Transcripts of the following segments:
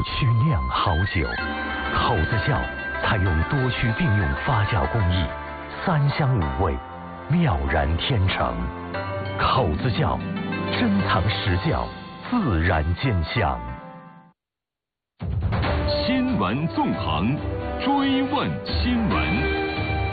区酿好酒。口子窖采用多区并用发酵工艺，3香5味，妙然天成。口子窖，珍藏实窖，自然见香。 新闻纵横，追问新闻。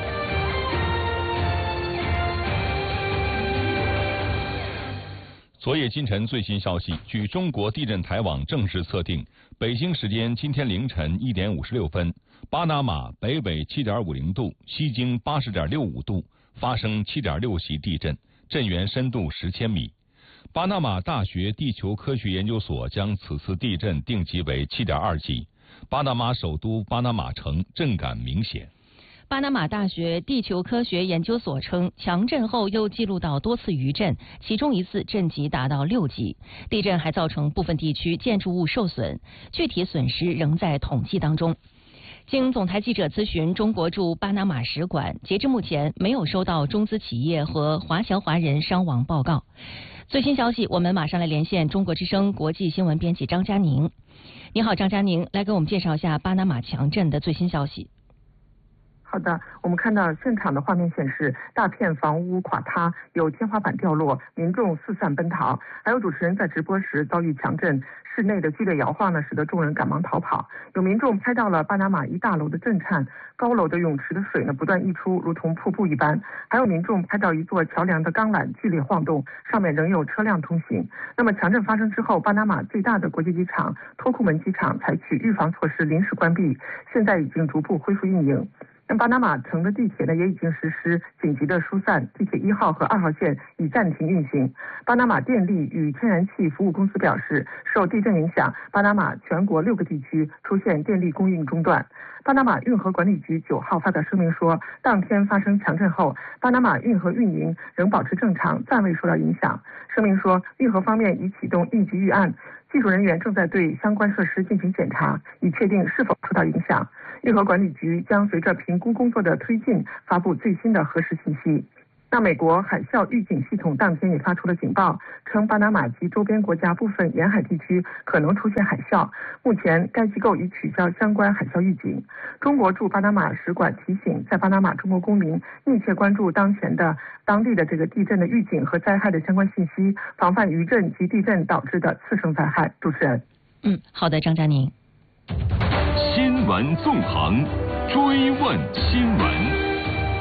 昨夜今晨最新消息，据中国地震台网正式测定，北京时间今天凌晨1点56分，巴拿马北纬7.50度，西经80.65度发生7.6级地震，震源深度10千米。巴拿马大学地球科学研究所将此次地震定级为7.2级。巴拿马首都巴拿马城震感明显。 巴拿马大学地球科学研究所称，强震后又记录到多次余震，其中一次震级达到6级。地震还造成部分地区建筑物受损，具体损失仍在统计当中。经总台记者咨询中国驻巴拿马使馆，截至目前没有收到中资企业和华侨华人伤亡报告。最新消息，我们马上来连线中国之声国际新闻编辑张佳宁。你好，张佳宁，来给我们介绍一下巴拿马强震的最新消息。 好的，我们看到现场的画面显示，大片房屋垮塌，有天花板掉落，民众四散奔逃。还有主持人在直播时遭遇强震，室内的剧烈摇晃呢，使得众人赶忙逃跑。有民众拍到了巴拿马一大楼的震颤，高楼的泳池的水呢不断溢出，如同瀑布一般。还有民众拍到一座桥梁的钢缆剧烈晃动，上面仍有车辆通行。那么强震发生之后，巴拿马最大的国际机场托库门机场采取预防措施临时关闭，现在已经逐步恢复运营。那巴拿马城的地铁呢也已经实施紧急的疏散，地铁1号和2号线已暂停运行。巴拿马电力与天然气服务公司表示，受地震影响，巴拿马全国6个地区出现电力供应中断。巴拿马运河管理局9号发表声明说，当天发生强震后，巴拿马运河运营仍保持正常，暂未受到影响。声明说，运河方面已启动应急预案，技术人员正在对相关设施进行检查，以确定是否受到影响。运河管理局将随着评估工作的推进，发布最新的核实信息。那美国海啸预警系统当天也发出了警报，称巴拿马及周边国家部分沿海地区可能出现海啸。目前该机构已取消相关海啸预警。中国驻巴拿马使馆提醒在巴拿马中国公民密切关注当地的这个地震的预警和灾害的相关信息，防范余震及地震导致的次生灾害。主持人。 好的，张佳宁。 新闻纵横，追问新闻。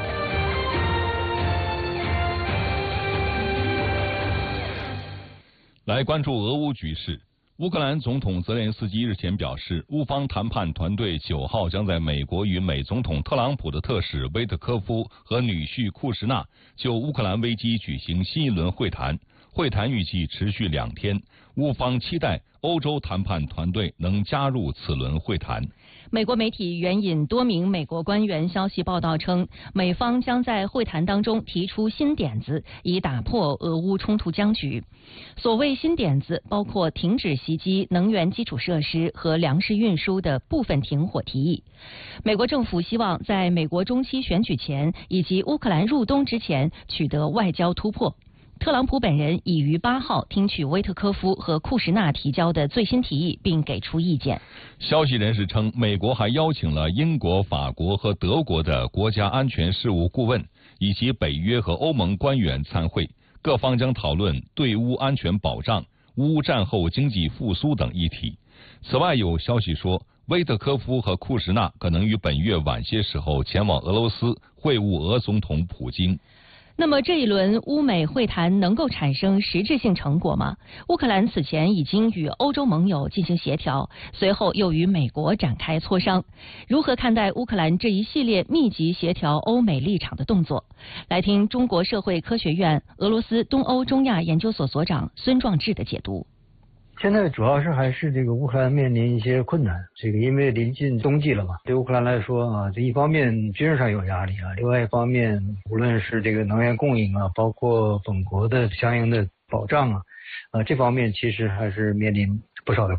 来关注俄乌局势。乌克兰总统泽连斯基日前表示，乌方谈判团队9号将在美国与美总统特朗普的特使威特科夫和女婿库什纳就乌克兰危机举行新一轮会谈，会谈预计持续2天。乌方期待欧洲谈判团队能加入此轮会谈。 美国媒体援引多名美国官员消息报道称，美方将在会谈当中提出新点子，以打破俄乌冲突僵局。所谓新点子包括停止袭击能源基础设施和粮食运输的部分停火提议。美国政府希望在美国中期选举前以及乌克兰入冬之前取得外交突破。特朗普本人已于8号听取威特科夫和库什纳提交的最新提议，并给出意见。 消息人士称，美国还邀请了英国、法国和德国的国家安全事务顾问，以及北约和欧盟官员参会，各方将讨论对乌安全保障、乌战后经济复苏等议题。此外，有消息说，威特科夫和库什纳可能于本月晚些时候前往俄罗斯会晤俄总统普京。 那么这一轮乌美会谈能够产生实质性成果吗？乌克兰此前已经与欧洲盟友进行协调，随后又与美国展开磋商。如何看待乌克兰这一系列密集协调欧美立场的动作？来听中国社会科学院俄罗斯东欧中亚研究所所长孙壮志的解读。 现在主要是还是这个乌克兰面临一些困难，因为临近冬季了嘛，对乌克兰来说啊，这一方面军事上有压力啊，另外一方面无论是这个能源供应啊，包括本国的相应的保障啊，这方面其实还是面临不少的困难。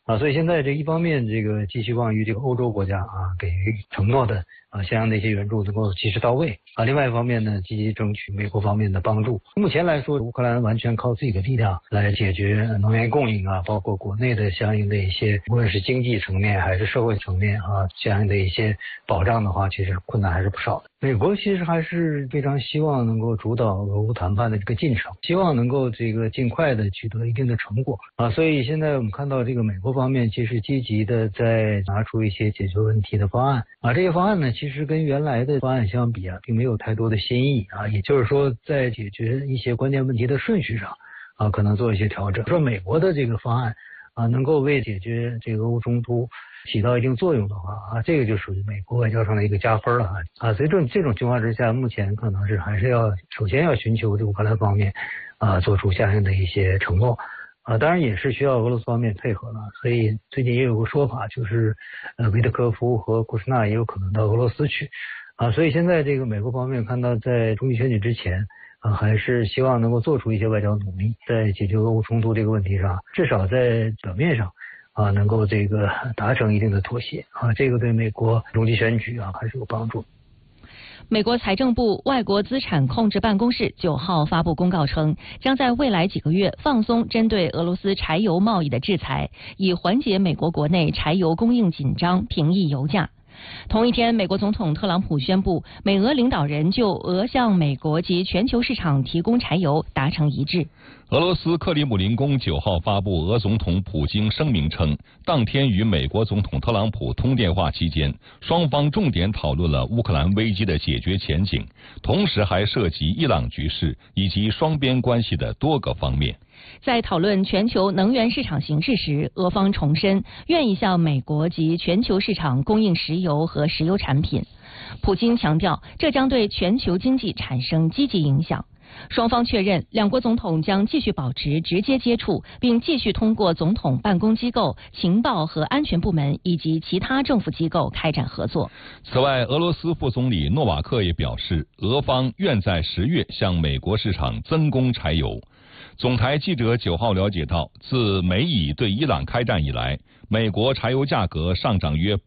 所以现在这一方面这个寄希望于这个欧洲国家给予承诺的相应的一些援助能够及时到位另外一方面呢，积极争取美国方面的帮助。目前来说，乌克兰完全靠自己的力量来解决能源供应包括国内的相应的一些无论是经济层面还是社会层面相应的一些保障的话，其实困难还是不少的。美国其实还是非常希望能够主导俄乌谈判的这个进程，希望能够这个尽快的取得一定的成果所以现在我们看到这个美国方面其实积极的在拿出一些解决问题的方案这些方案呢，其实跟原来的方案相比并没有太多的新意也就是说在解决一些关键问题的顺序上可能做一些调整。说美国的这个方案能够为解决这个俄乌冲突起到一定作用的话这个就属于美国外交上的一个加分了所以这种情况之下，目前可能是还是要首先要寻求这乌克兰方面做出相应的一些承诺当然也是需要俄罗斯方面配合了。所以最近也有个说法，就是维特科夫和库什纳也有可能到俄罗斯去所以现在这个美国方面看到在中期选举之前还是希望能够做出一些外交努力，在解决俄乌冲突这个问题上，至少在表面上能够这个达成一定的妥协这个对美国中期选举还是有帮助。 美国财政部外国资产控制办公室9号发布公告称，将在未来几个月放松针对俄罗斯柴油贸易的制裁，以缓解美国国内柴油供应紧张，平抑油价。同一天，美国总统特朗普宣布，美俄领导人就俄向美国及全球市场提供柴油达成一致。 俄罗斯克里姆林宫9号发布俄总统普京声明称，当天与美国总统特朗普通电话期间，双方重点讨论了乌克兰危机的解决前景，同时还涉及伊朗局势以及双边关系的多个方面。 在讨论全球能源市场形势时，俄方重申愿意向美国及全球市场供应石油和石油产品。普京强调，这将对全球经济产生积极影响。双方确认，两国总统将继续保持直接接触，并继续通过总统办公机构、情报和安全部门以及其他政府机构开展合作。 此外，俄罗斯副总理诺瓦克也表示，俄方愿在10月向美国市场增供柴油。总台记者9号了解到，自美以对伊朗开战以来，美国柴油价格上涨约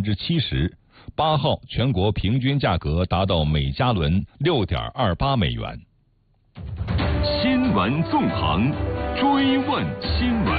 70%。8号全国平均价格达到每加仑6.28美元。 新闻纵横，追问新闻。